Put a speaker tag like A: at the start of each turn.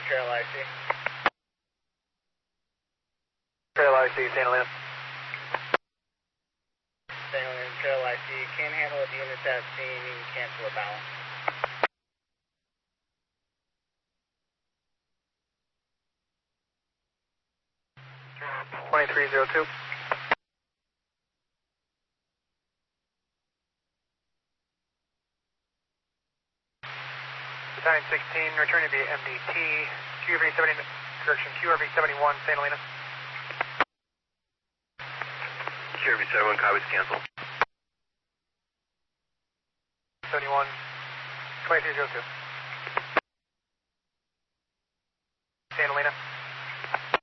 A: Trail IC.
B: Trail IC, Santa Elena.
A: Santa Elena, Trail IC. Can't handle the units at scene. You can cancel a balance.
B: Santa 2302. Battalion 16, returning via MDT, QRV 70, correction, QRV 71, Santa Elena.
C: QRV 71, copies, cancel.
B: 71, 2302. Santa Elena.